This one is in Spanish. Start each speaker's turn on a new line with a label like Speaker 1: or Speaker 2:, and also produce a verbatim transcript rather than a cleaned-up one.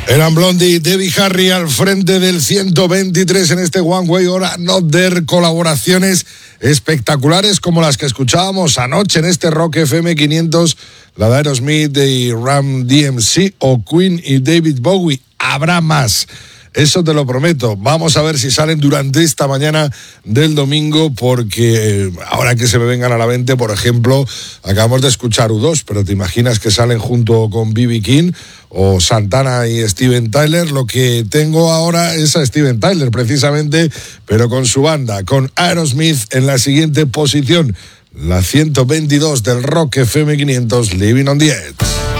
Speaker 1: Eran Blondie y Debbie Harry al frente del ciento veintitrés en este One Way or Another. Colaboraciones espectaculares como las que escuchábamos anoche en este Rock F M quinientos, la de Aerosmith y Ram D M C o Queen y David Bowie. Habrá más. Eso te lo prometo. Vamos a ver si salen durante esta mañana del domingo, porque ahora que se me vengan a la mente, por ejemplo, acabamos de escuchar U dos, pero te imaginas que salen junto con B B King o Santana y Steven Tyler. Lo que tengo ahora es a Steven Tyler, precisamente, pero con su banda, con Aerosmith en la siguiente posición, la ciento veintidós del Rock F M quinientos, Living on the Edge.